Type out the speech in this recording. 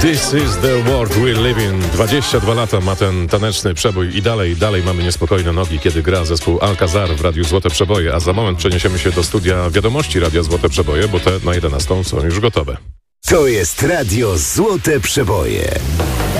This is the world we live in. 22 lata ma ten taneczny przebój i dalej mamy niespokojne nogi, kiedy gra zespół Alcazar w Radiu Złote Przeboje, a za moment przeniesiemy się do studia wiadomości Radia Złote Przeboje, bo te na 11 są już gotowe. To jest Radio Złote Przeboje.